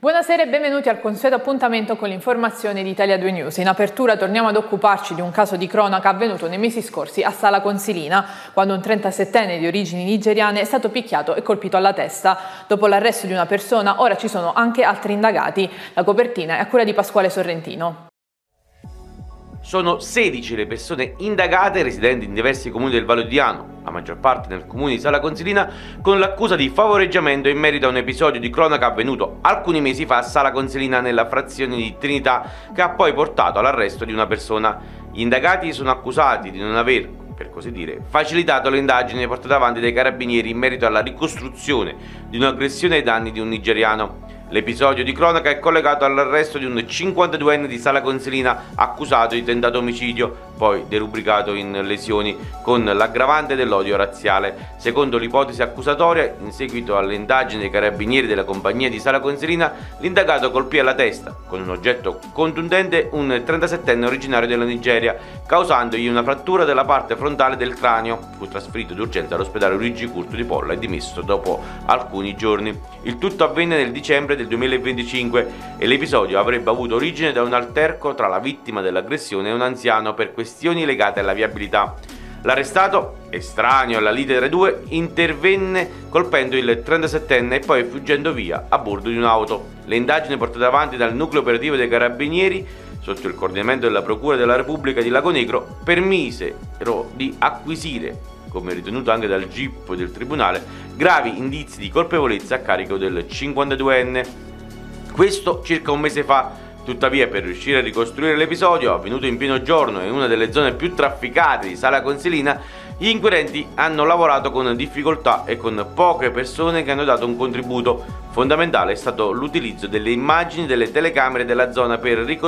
Buonasera e benvenuti al consueto appuntamento con l'informazione di Italia 2 News. In apertura torniamo ad occuparci di un caso di cronaca avvenuto nei mesi scorsi a Sala Consilina, quando un 37enne di origini nigeriane è stato picchiato e colpito alla testa. Dopo l'arresto di una persona, ora ci sono anche altri indagati. La copertina è a cura di Pasquale Sorrentino. Sono 16 le persone indagate residenti in diversi comuni del Valodiano, la maggior parte nel comune di Sala Consilina, con l'accusa di favoreggiamento in merito a un episodio di cronaca avvenuto alcuni mesi fa a Sala Consilina nella frazione di Trinità, che ha poi portato all'arresto di una persona. Gli indagati sono accusati di non aver, per così dire, facilitato le indagini portate avanti dai carabinieri in merito alla ricostruzione di un'aggressione ai danni di un nigeriano. L'episodio di cronaca è collegato all'arresto di un 52enne di Sala Consilina accusato di tentato omicidio, poi derubricato in lesioni con l'aggravante dell'odio razziale. Secondo l'ipotesi accusatoria, in seguito alle indagini dei carabinieri della compagnia di Sala Consilina, l'indagato colpì alla testa con un oggetto contundente un 37enne originario della Nigeria, causandogli una frattura della parte frontale del cranio. Fu trasferito d'urgenza all'ospedale Luigi Curto di Polla e dimesso dopo alcuni giorni. Il tutto avvenne nel dicembre del 2025 e l'episodio avrebbe avuto origine da un alterco tra la vittima dell'aggressione e un anziano per questioni legate alla viabilità. L'arrestato, estraneo alla lite tra i due, intervenne colpendo il 37enne e poi fuggendo via a bordo di un'auto. Le indagini portate avanti dal nucleo operativo dei carabinieri sotto il coordinamento della Procura della Repubblica di Lagonegro permisero di acquisire, come ritenuto anche dal GIP del Tribunale, gravi indizi di colpevolezza a carico del 52enne. Questo circa un mese fa. Tuttavia, per riuscire a ricostruire l'episodio, avvenuto in pieno giorno in una delle zone più trafficate di Sala Consilina, gli inquirenti hanno lavorato con difficoltà e con poche persone che hanno dato un contributo. Fondamentale è stato l'utilizzo delle immagini delle telecamere della zona per ricostruire